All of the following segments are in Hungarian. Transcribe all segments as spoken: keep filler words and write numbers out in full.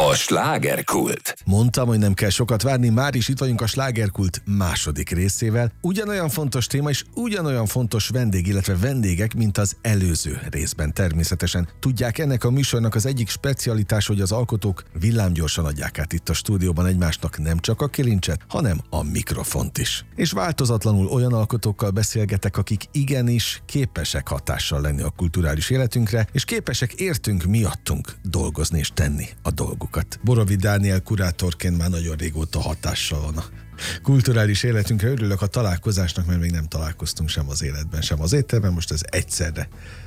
A slágerkult. Mondtam, hogy nem kell sokat várni, már is itt vagyunk a slágerkult második részével. Ugyanolyan fontos téma és ugyanolyan fontos vendég, illetve vendégek, mint az előző részben természetesen. Tudják, ennek a műsornak az egyik specialitás, hogy az alkotók villámgyorsan adják át itt a stúdióban egymásnak nem csak a kilincset, hanem a mikrofont is. És változatlanul olyan alkotókkal beszélgetek, akik igenis képesek hatással lenni a kulturális életünkre, és képesek értünk miattunk dolgozni és tenni a dolgukat. Borovi Dániel kurátorként már nagyon régóta hatással van a kulturális életünkre. Örülök a találkozásnak, mert még nem találkoztunk sem az életben, sem az étterben, most ez egyszerre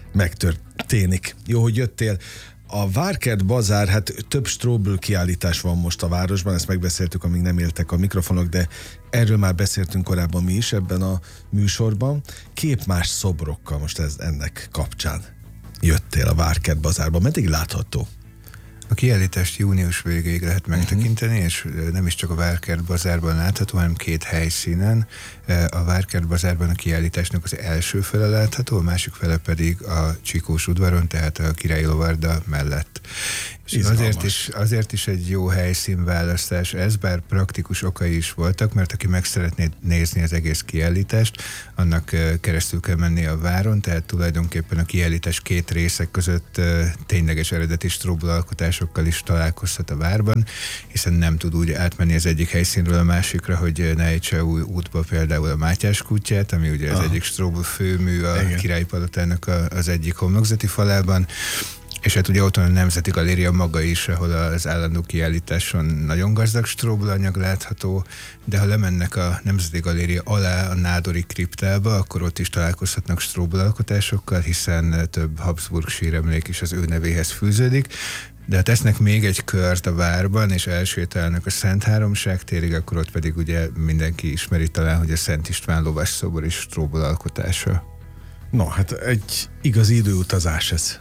megtörténik. Jó, hogy jöttél. A Várkert Bazár, hát több Strobl kiállítás van most a városban, ezt megbeszéltük, amíg nem éltek a mikrofonok, de erről már beszéltünk korábban mi is ebben a műsorban. Képmás szobrokkal most ez ennek kapcsán jöttél a Várkert Bazárba. Meddig látható? A kiállítást június végéig lehet megtekinteni, uh-huh. és nem is csak a Várkert Bazárban látható, hanem két helyszínen. A Várkert Bazárban a kiállításnak az első fele látható, a másik fele pedig a Csikós udvaron, tehát a Királyi Lovarda mellett. És azért is, azért is egy jó helyszínválasztás ez, bár praktikus okai is voltak, mert aki meg szeretné nézni az egész kiállítást, annak keresztül kell menni a váron, tehát tulajdonképpen a kiállítás két részek között tényleges eredeti Strobl alkotásokkal is találkozhat a várban, hiszen nem tud úgy átmenni az egyik helyszínről a másikra, hogy ne ejtse új útba például a Mátyás kutyát, ami ugye az ah. egyik Strobl főmű a Igen. Királyi Palotának a, az egyik homlokzati falában. És hát ugye ott van a Nemzeti Galéria maga is, ahol az állandó kiállításon nagyon gazdag Strobl anyag látható, de ha lemennek a Nemzeti Galéria alá a Nádori kriptába, akkor ott is találkozhatnak Strobl alkotásokkal, hiszen több Habsburg síremlék is az ő nevéhez fűződik. De ha tesznek még egy kört a várban, és elsétálnak a Szent Háromság térig, akkor ott pedig ugye mindenki ismeri talán, hogy a Szent István lovasszobor is Strobl alkotása. No, hát egy igazi időutazás ez.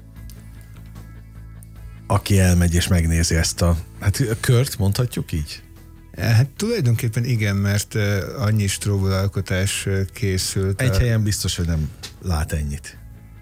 Aki elmegy és megnézi ezt a, hát a kört, mondhatjuk így? Hát tulajdonképpen igen, mert uh, annyi Strobl alkotás uh, készült. Egy a... helyen biztos, hogy nem lát ennyit.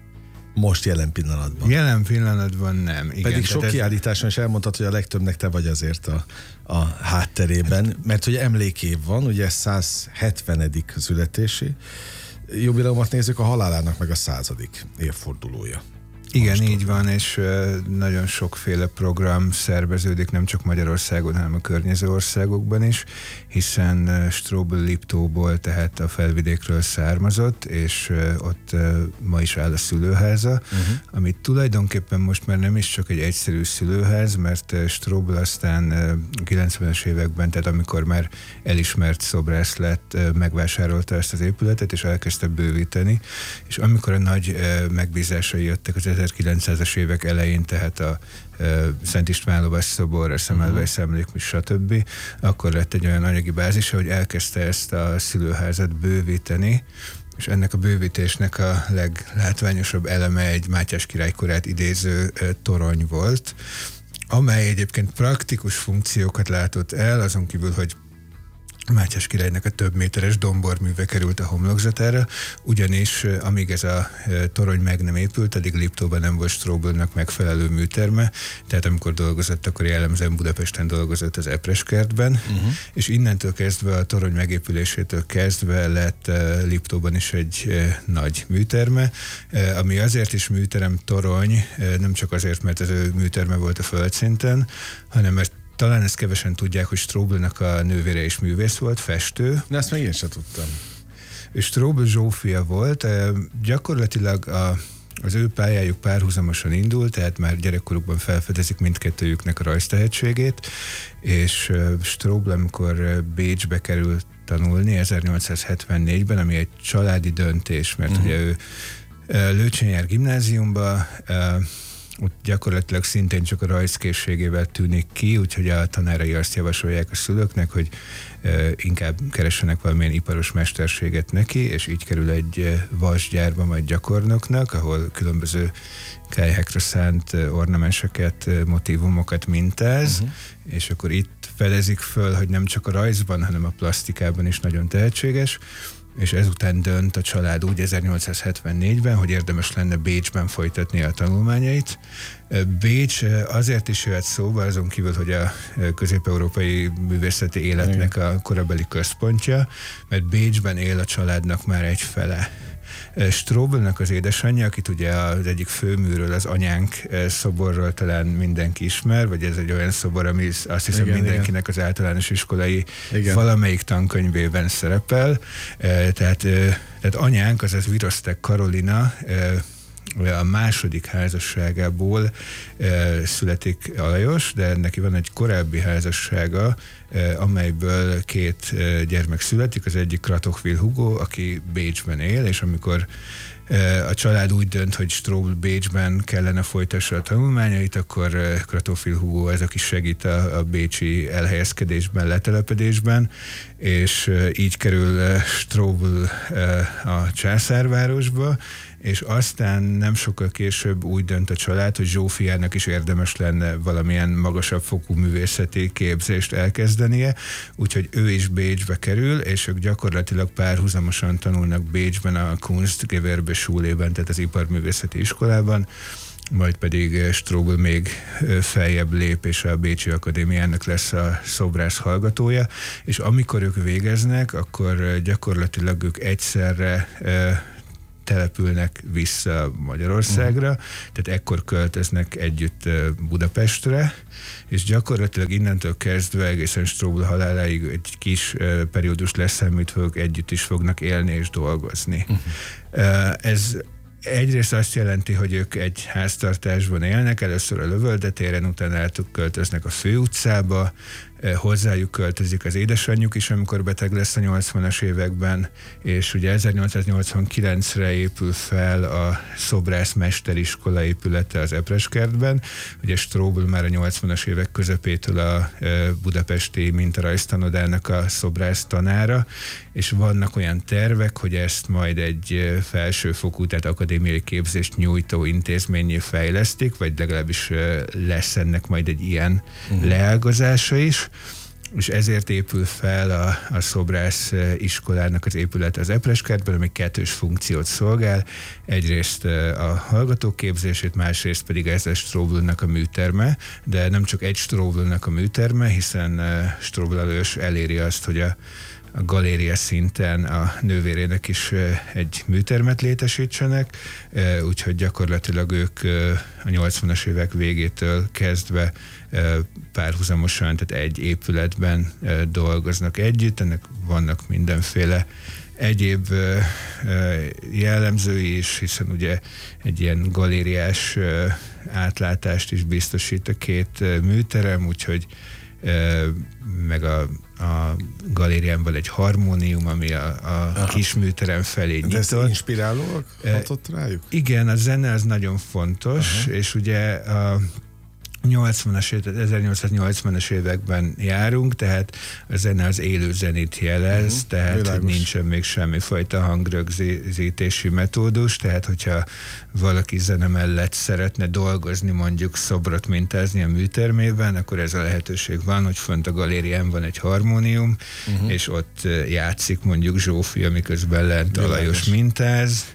Most jelen pillanatban. Jelen pillanatban nem. Igen, Pedig sok ez... kiállításon is elmondtad, hogy a legtöbbnek te vagy azért a, a hátterében, mert hogy emlékév van, ugye száz hetvenedik születési jubileumot nézzük, a halálának meg a századik évfordulója. Igen, Most így van, és nagyon sokféle program szerveződik, nem csak Magyarországon, hanem a környező országokban is, hiszen Strobl Liptóból, tehát a felvidékről származott, és ott ma is áll a szülőháza, uh-huh. amit tulajdonképpen most már nem is csak egy egyszerű szülőház, mert Strobl aztán a kilencvenes években, tehát amikor már elismert szobrász lett, megvásárolta ezt az épületet, és elkezdte bővíteni, és amikor a nagy megbízásai jöttek az ezerkilencszázas évek elején, tehát a uh, Szent István lovasszobor, a Semmelweis emlékmű, stb., akkor lett egy olyan anyagi bázisa, hogy elkezdte ezt a szülőházat bővíteni, és ennek a bővítésnek a leglátványosabb eleme egy Mátyás király korát idéző uh, torony volt, amely egyébként praktikus funkciókat látott el, azon kívül, hogy Mátyás királynak a több méteres domborműve került a homlokzatára, ugyanis amíg ez a torony meg nem épült, addig Liptóban nem volt Stroblnak megfelelő műterme, tehát amikor dolgozott, akkor jellemzően Budapesten dolgozott az Epreskertben, uh-huh. és innentől kezdve a torony megépülésétől kezdve lett Liptóban is egy nagy műterme, ami azért is műterem torony, nem csak azért, mert az ő műterme volt a földszinten, hanem mert talán ezt kevesen tudják, hogy Stroblnak a nővére is művész volt, festő. De ezt meg én sem tudtam. És Strobl Zsófia volt, gyakorlatilag a, az ő pályájuk párhuzamosan indult, tehát már gyerekkorukban felfedezik mindkettőjüknek a rajztehetségét, és Strobl, amikor Bécsbe került tanulni ezernyolcszázhetvennégyben, ami egy családi döntés, mert uh-huh. ugye ő Lőcsén jár gimnáziumba, ott gyakorlatilag szintén csak a rajzkészségével tűnik ki, úgyhogy a tanárai azt javasolják a szülőknek, hogy e, inkább keressenek valamilyen iparos mesterséget neki, és így kerül egy vasgyárba, majd gyakornoknak, ahol különböző kályhákra szánt ornamenseket, motívumokat mintáz, uh-huh. és akkor itt fedezik föl, hogy nem csak a rajzban, hanem a plasztikában is nagyon tehetséges, és ezután dönt a család úgy ezernyolcszázhetvennégyben, hogy érdemes lenne Bécsben folytatni a tanulmányait. Bécs azért is jöhet szóba, azon kívül, hogy a közép-európai művészeti életnek a korabeli központja, mert Bécsben él a családnak már egy fele. Strobelnek az édesanyja, akit ugye az egyik főműről, az anyánk szoborról talán mindenki ismer, vagy ez egy olyan szobor, ami azt hiszem igen, mindenkinek igen. az általános iskolai igen. valamelyik tankönyvében szerepel. Tehát, tehát anyánk, azaz Virosztek Karolina, a második házasságából e, születik Alajos, de neki van egy korábbi házassága, e, amelyből két e, gyermek születik, az egyik Kratochwil Hugo, aki Bécsben él, és amikor e, a család úgy dönt, hogy Strobel Bécsben kellene folytassa a tanulmányait, akkor e, Kratochwil Hugo ez, aki segít a, a bécsi elhelyezkedésben, letelepedésben, és e, így kerül e, Strobel e, a császárvárosba, és aztán nem sokkal később úgy dönt a család, hogy Zsófiának is érdemes lenne valamilyen magasabb fokú művészeti képzést elkezdenie, úgyhogy ő is Bécsbe kerül, és ők gyakorlatilag párhuzamosan tanulnak Bécsben a Kunstgewerbe Schulében, tehát az iparművészeti iskolában, majd pedig Strobel még feljebb lép, és a Bécsi Akadémiának lesz a szobrász hallgatója, és amikor ők végeznek, akkor gyakorlatilag ők egyszerre települnek vissza Magyarországra, uh. tehát ekkor költöznek együtt Budapestre, és gyakorlatilag innentől kezdve egészen Strobel haláláig egy kis periódus leszámítva ők együtt is fognak élni és dolgozni. Uh-huh. Ez egyrészt azt jelenti, hogy ők egy háztartásban élnek, először a Lövöldetéren, utána elköltöznek a Főutcába, hozzájuk költözik az édesanyjuk is, amikor beteg lesz a nyolcvanas években, és ugye ezernyolcszáznyolcvankilencre épül fel a szobrász mesteriskola épülete az Epreskertben. Ugye Strobel már a nyolcvanas évek közepétől a budapesti mintarajztanodának a szobrász tanára, és vannak olyan tervek, hogy ezt majd egy felsőfokú, tehát akadémiai képzést nyújtó intézményé fejlesztik, vagy legalábbis lesz ennek majd egy ilyen uh-huh. leágazása is, és ezért épül fel a, a szobrász iskolának az épület az Epreskertben, ami kettős funkciót szolgál. Egyrészt a hallgatók képzését, másrészt pedig ez a Strobelnek a műterme, de nem csak egy Strobelnek a műterme, hiszen Strobel Alajos eléri azt, hogy a a galéria szinten a nővérének is egy műtermet létesítsenek, úgyhogy gyakorlatilag ők a nyolcvanas évek végétől kezdve párhuzamosan, tehát egy épületben dolgoznak együtt, ennek vannak mindenféle egyéb jellemzői is, hiszen ugye egy ilyen galériás átlátást is biztosít a két műterem, úgyhogy meg a, a galérián van egy harmónium, ami a, a kis műterem felé nyitott. De ez inspirálóak hatott rájuk? Igen, a zene az nagyon fontos, aha. és ugye a nyolcvanas, ezernyolcszáznyolcvanas években járunk, tehát a zene az élő zenét jelez, uh-huh. tehát hogy nincsen még semmifajta hangrögzítési metódus, tehát hogyha valaki zene mellett szeretne dolgozni, mondjuk szobrot mintázni a műtermében, akkor ez a lehetőség van, hogy fönt a galérián van egy harmónium, uh-huh. és ott játszik mondjuk Zsófia, miközben lent Alajos mintáz,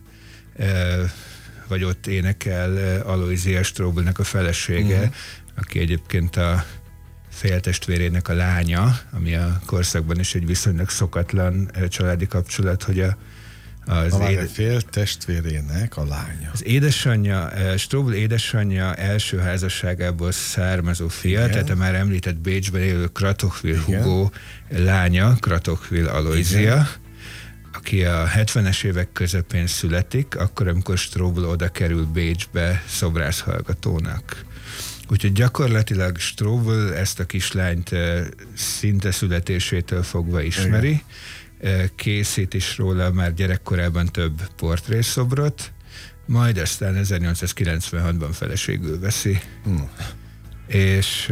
vagy ott énekel Aloizia Strobelnek a felesége, uh-huh. aki egyébként a féltestvérének a lánya, ami a korszakban is egy viszonylag szokatlan családi kapcsolat, hogy a az a édes... féltestvérének a lánya. Az édesanyja, Strobel édesanyja első házasságából származó fia, igen. tehát a már említett Bécsben élő Kratochwil Hugo lánya, Kratochwil Aloizia, igen. aki a hetvenes évek közepén születik, akkor, amikor Strobel oda kerül Bécsbe szobrászhallgatónak. Úgyhogy gyakorlatilag Strobel ezt a kislányt szinte születésétől fogva ismeri, igen. készít is róla már gyerekkorában több portrészobrot, majd aztán ezernyolcszázkilencvenhatban feleségül veszi. Hmm. És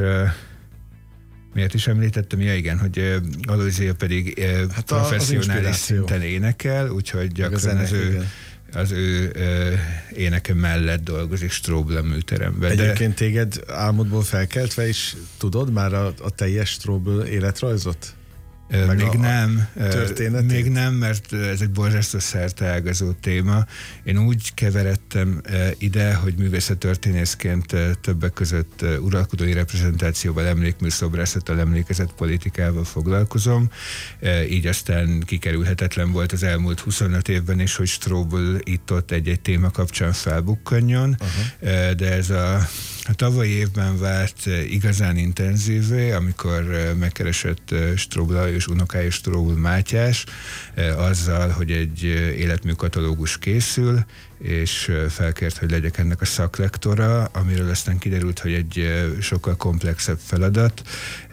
miért is említettem? Ja igen, hogy Aloizia pedig hát professzionális szinten énekel, úgyhogy gyakran az ő, az ő éneke mellett dolgozik Strobel a műteremben. Egyébként de... téged álmodból felkeltve is tudod már a, a teljes Strobel életrajzot? Még a, nem, történetét? Még nem, mert ez egy borzasztó szerteágazó téma. Én úgy keveredtem ide, hogy művészettörténészként többek között uralkodói reprezentációval, emlékműszobrászattal, emlékezett politikával foglalkozom. Így aztán kikerülhetetlen volt az elmúlt huszonöt évben is, hogy Strobl itt-ott egy-egy téma kapcsán felbukkanjon, uh-huh. de ez a A tavalyi évben vált igazán intenzívé, amikor megkeresett Strobl és unokája Strobl Mátyás azzal, hogy egy életműkatalógus készül, és felkért, hogy legyek ennek a szaklektora, amiről aztán kiderült, hogy egy sokkal komplexebb feladat,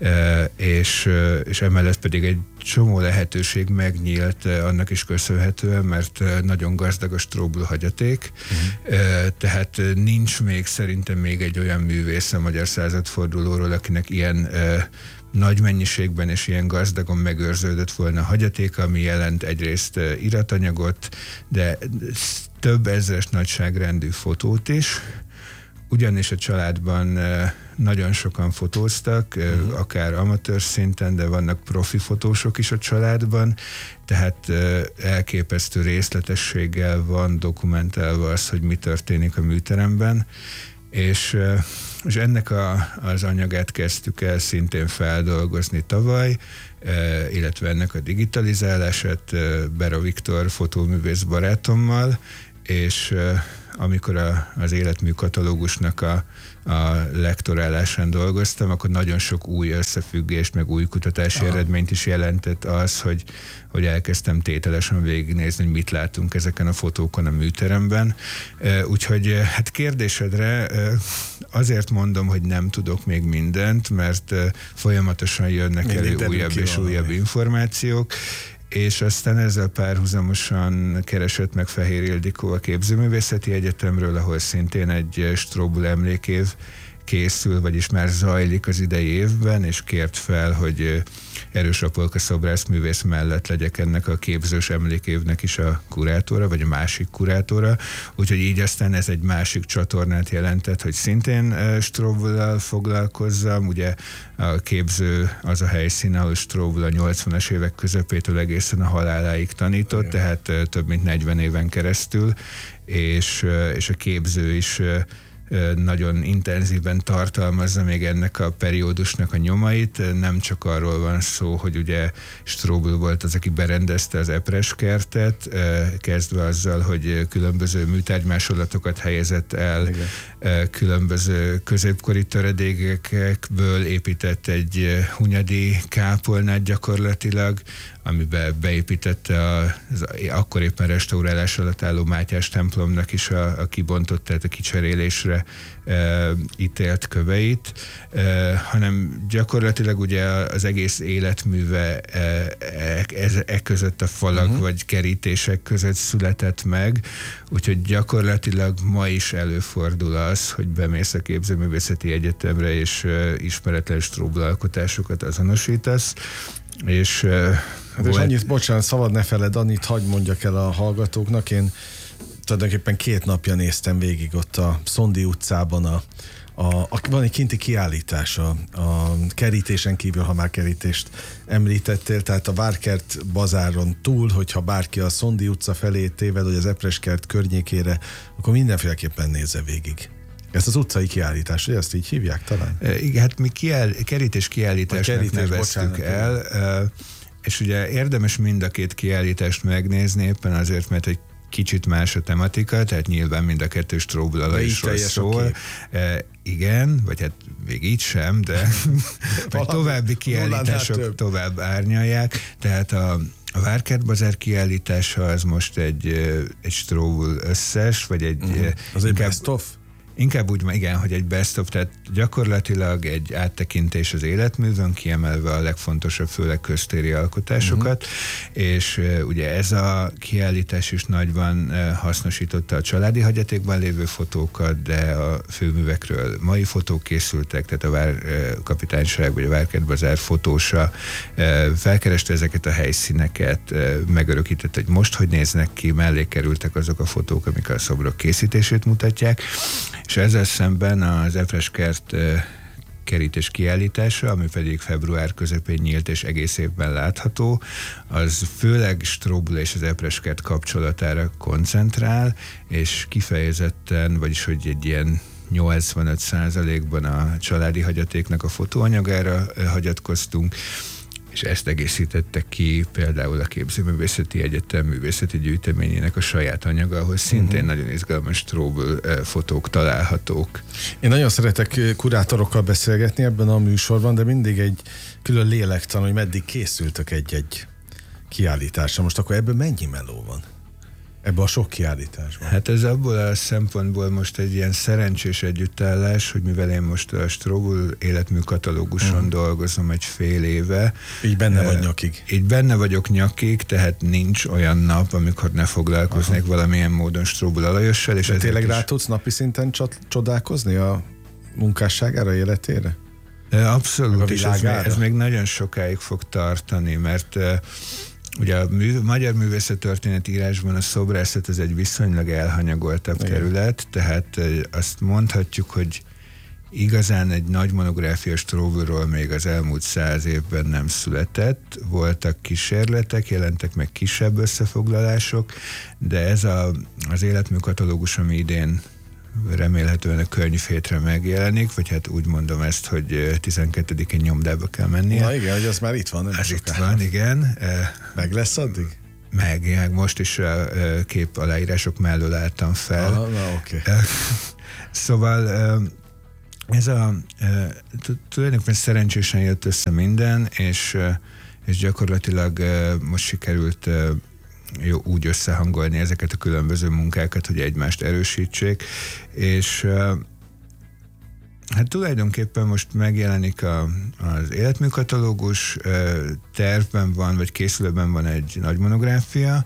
és, és emellett pedig egy csomó lehetőség megnyílt annak is köszönhetően, mert nagyon gazdag a Strobl hagyaték, uh-huh. tehát nincs még szerintem még egy olyan művész a magyar századfordulóról, akinek ilyen nagy mennyiségben és ilyen gazdagon megőrződött volna a hagyatéka, ami jelent egyrészt iratanyagot, de több ezres nagyságrendű fotót is, ugyanis a családban nagyon sokan fotóztak, uh-huh. akár amatőr szinten, de vannak profi fotósok is a családban, tehát elképesztő részletességgel van dokumentálva az, hogy mi történik a műteremben, és, és ennek a, az anyagát kezdtük el szintén feldolgozni tavaly, illetve ennek a digitalizálását Bera Viktor fotóművész barátommal, és amikor a, az életmű katalógusnak a, a lektorálásán dolgoztam, akkor nagyon sok új összefüggést, meg új kutatási Aha. eredményt is jelentett az, hogy, hogy elkezdtem tételesen végignézni, hogy mit látunk ezeken a fotókon a műteremben. Úgyhogy hát kérdésedre azért mondom, hogy nem tudok még mindent, mert folyamatosan jönnek Mindig elő újabb és újabb információk, és aztán ezzel párhuzamosan keresett meg Fehér Ildikó a Képzőművészeti Egyetemről, ahol szintén egy Strobl emlékév készül, vagyis már zajlik az idei évben, és kért fel, hogy Erős Apolka szobrászművész mellett legyek ennek a képzős emlékévnek is a kurátora, vagy a másik kurátora. Úgyhogy így aztán ez egy másik csatornát jelentett, hogy szintén Strobl-lal foglalkozzam. Ugye a képző az a helyszín, ahol Strobl a nyolcvanas évek közepétől egészen a haláláig tanított, Igen. tehát több mint negyven éven keresztül, és, és a képző is nagyon intenzíven tartalmazza még ennek a periódusnak a nyomait. Nem csak arról van szó, hogy ugye Strobl volt az, aki berendezte az Epres kertet, kezdve azzal, hogy különböző műtárgymásolatokat helyezett el, Igen. különböző középkori töredékekből épített egy hunyadi kápolnát gyakorlatilag, amiben beépítette az akkor éppen restaurálás alatt álló Mátyás templomnak is a, a kibontott, tehát a kicserélésre e, ítélt köveit, e, hanem gyakorlatilag ugye az egész életműve e, e, e között a falak uh-huh. vagy kerítések között született meg, úgyhogy gyakorlatilag ma is előfordul az, hogy bemész a Képzőművészeti Egyetemre és e, ismeretlen Strobl alkotásokat azonosítasz, és Hát és annyit, bocsánat, szabad ne feled, annyit hagy mondjak el a hallgatóknak. Én tulajdonképpen két napja néztem végig ott a Szondi utcában a, a, a van egy kinti kiállítás a, a kerítésen kívül, ha már kerítést említettél, tehát a Várkert bazáron túl, hogyha bárki a Szondi utca felé téved, vagy az Epreskert környékére, akkor mindenféleképpen nézze végig. Ezt az utcai kiállítás, hogy ezt így hívják talán? Igen, hát mi kiáll, kerítés kiállításnak kerítés, neveztük bocsánat, el, és ugye érdemes mind a két kiállítást megnézni, éppen azért, mert egy kicsit más a tematika, tehát nyilván mind a kettő Strobl is szól. E, igen, vagy hát még így sem, de vagy további kiállítások tovább árnyalják. Tehát a A Várkert bazár kiállítása az most egy, egy Strobl összes, vagy egy... Uh-huh. Az egy best of? Inkább úgy, igen, hogy egy best of, tehát gyakorlatilag egy áttekintés az életművön, kiemelve a legfontosabb, főleg köztéri alkotásokat, uh-huh. és uh, ugye ez a kiállítás is nagyban uh, hasznosította a családi hagyatékban lévő fotókat, de a főművekről mai fotók készültek, tehát a Vár uh, kapitányság vagy a Várkert bazár fotósa uh, felkereste ezeket a helyszíneket, uh, megörökített, hogy most hogy néznek ki, mellé kerültek azok a fotók, amik a szobrok készítését mutatják, és ezzel szemben az Epreskert kerítés kiállítása, ami pedig február közepén nyílt és egész évben látható, az főleg Strobl és az Epres-kert kapcsolatára koncentrál, és kifejezetten, vagyis hogy egy ilyen nyolcvanöt százalékban a családi hagyatéknak a fotóanyagára hagyatkoztunk, és ezt egészítette ki például a Képzőművészeti Egyetem művészeti gyűjteményének a saját anyaga, ahol szintén uh-huh. nagyon izgalmas Strobl fotók találhatók. Én nagyon szeretek kurátorokkal beszélgetni ebben a műsorban, de mindig egy külön lélektan, hogy meddig készültök egy-egy kiállításra. Most akkor ebből mennyi meló van? Ebben a sok kiállításban. Hát ez abból a szempontból most egy ilyen szerencsés együttállás, hogy mivel én most a Strobl életmű katalóguson mm. dolgozom egy fél éve. Így benne vagy nyakig. Így benne vagyok nyakig, tehát nincs olyan nap, amikor ne foglalkoznék Aha. valamilyen módon Strobl Alajossal. És de tényleg is... rá tudsz napi szinten csodálkozni a munkásságára, életére? Abszolút, és ez még, ez még nagyon sokáig fog tartani, mert ugye a mű, magyar művészettörténet írásban a szobrászat az egy viszonylag elhanyagoltabb Igen. terület, tehát azt mondhatjuk, hogy igazán egy nagy monográfia Stroblról még az elmúlt száz évben nem született. Voltak kísérletek, jelentek meg kisebb összefoglalások, de ez a, az életmű katalógus, ami idén remélhetően a könyvhétre megjelenik, vagy hát úgy mondom ezt, hogy tizenkettedikén nyomdába kell mennie. Na igen, hogy az már itt van. Nem az itt van, igen. Meg lesz addig? Meg, meg most is a kép aláírások mellől álltam fel. Aha, na oké. Okay. Szóval ez a tulajdonképpen szerencsésen jött össze minden, és, és gyakorlatilag most sikerült jó, úgy összehangolni ezeket a különböző munkákat, hogy egymást erősítsék, és hát tulajdonképpen most megjelenik a, az életműkatalógus, tervben van, vagy készülőben van egy nagy monográfia,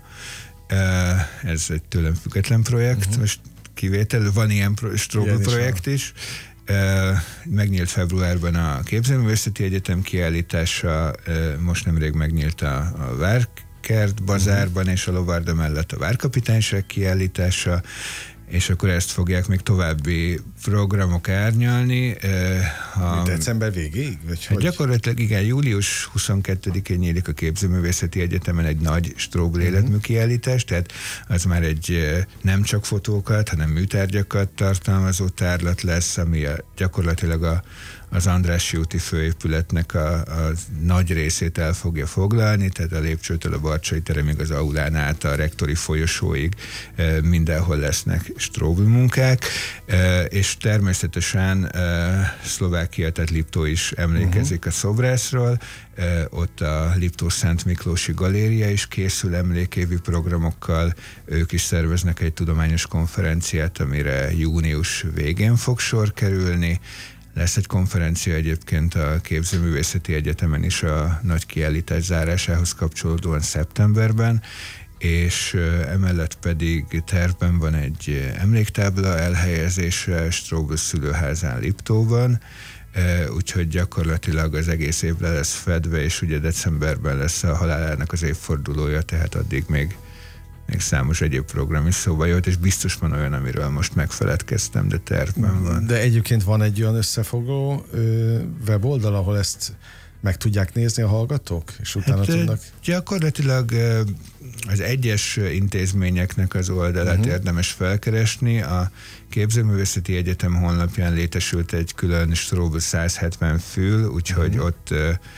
ez egy tőlem független projekt, uh-huh. most kivétel, van ilyen pro, Strobl projekt is, megnyílt februárban a Képzőművészeti Egyetem kiállítása, most nemrég megnyílt a, a Várkert bazárban, uh-huh. és a Lovarda mellett a Várkapitányság kiállítása, és akkor ezt fogják még további programok árnyalni. Ha, december végéig? Vagy hát gyakorlatilag igen, július huszonkettedikén nyílik a Képzőművészeti Egyetemen egy nagy Strobl uh-huh. életmű kiállítás, tehát az már egy nem csak fotókat, hanem műtárgyakat tartalmazó tárlat lesz, ami a, gyakorlatilag a, az Andrássy úti főépületnek a, a nagy részét el fogja foglalni, tehát a lépcsőtől a Barcsay teremig, az aulán át a rektori folyosóig mindenhol lesznek Strobl munkák, és természetesen Szlovákia, tehát Liptó is emlékezik uh-huh. a szobrászról, ott a Liptó-Szent Miklósi Galéria is készül emlékévi programokkal, ők is szerveznek egy tudományos konferenciát, amire június végén fog sor kerülni. Lesz egy konferencia egyébként a Képzőművészeti Egyetemen is a nagy kiállítás zárásához kapcsolódóan szeptemberben, és emellett pedig tervben van egy emléktábla elhelyezése Strobl szülőházán Liptóban, úgyhogy gyakorlatilag az egész év le lesz fedve, és ugye decemberben lesz a halálának az évfordulója, tehát addig még még számos egyéb program is szóba jött, és biztos van olyan, amiről most megfeledkeztem, de tervben van. De egyébként van egy olyan összefoglaló ö, weboldal, ahol ezt meg tudják nézni a hallgatók, és utána hát, tudnak? Gyakorlatilag az egyes intézményeknek az oldalát uh-huh. érdemes felkeresni. A Képzőművészeti Egyetem honlapján létesült egy külön Strobl száz hetven fül, úgyhogy uh-huh. ott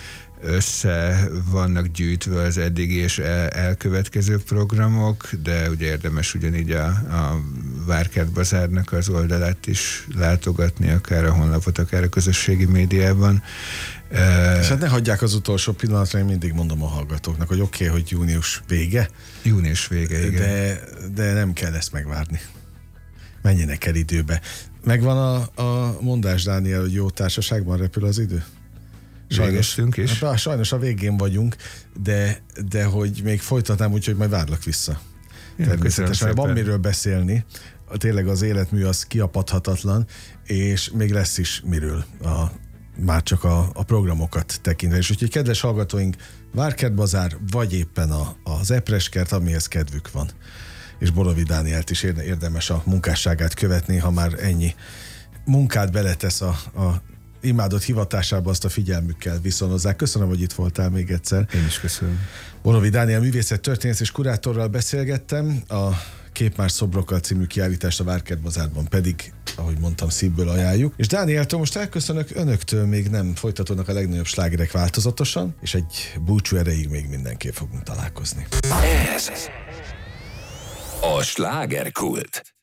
össze vannak gyűjtve az eddigi és el, elkövetkező programok, de ugye érdemes ugyanígy a, a Várkert bazárnak az oldalát is látogatni, akár a honlapot, akár a közösségi médiában. És hát ne hagyják az utolsó pillanatra, én mindig mondom a hallgatóknak, hogy oké, okay, hogy június vége. Június vége, igen. De, de nem kell ezt megvárni. Menjenek el időbe. Megvan a, a mondás, Dániel, hogy jó társaságban repül az idő? Sajnos, is. Hát, sajnos a végén vagyunk, de, de hogy még folytatnám úgy, hogy majd várlak vissza. Ja, természetesen van miről beszélni, tényleg az életmű az kiapadhatatlan, és még lesz is miről, a, már csak a, a programokat tekintve. És úgyhogy kedves hallgatóink, Várkert bazár, vagy éppen a, az Epres-kert, amihez kedvük van. És Borovi Dánielt is érdemes a munkásságát követni, ha már ennyi munkát beletesz a, a imádott hivatásába azt a figyelmükkel viszonozzák. Köszönöm, hogy itt voltál még egyszer. Én is köszönöm. Bonovi Dániel művészettörténész és kurátorral beszélgettem, a Képmás szobrokkal című kiállítást a Várkert-bazárban pedig, ahogy mondtam, szívből ajánljuk. És Dánieltől most elköszönök, önöktől még nem folytatódnak a legnagyobb slágerek változatosan, és egy búcsú erejéig még mindenképp fogunk találkozni. Ez a Slágerkult.